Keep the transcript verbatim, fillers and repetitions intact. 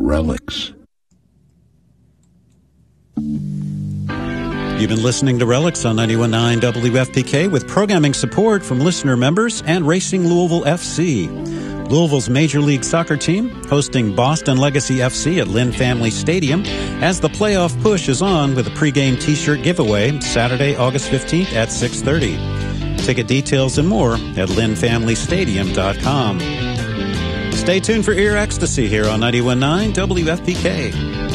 Relics. You've been listening to Relics on ninety-one point nine W F P K with programming support from listener members and Racing Louisville F C. Louisville's Major League Soccer team hosting Boston Legacy F C at Lynn Family Stadium as the playoff push is on with a pregame T-shirt giveaway Saturday, August fifteenth at six thirty. Ticket details and more at lynn family stadium dot com. Stay tuned for Ear Ecstasy here on ninety-one point nine W F P K.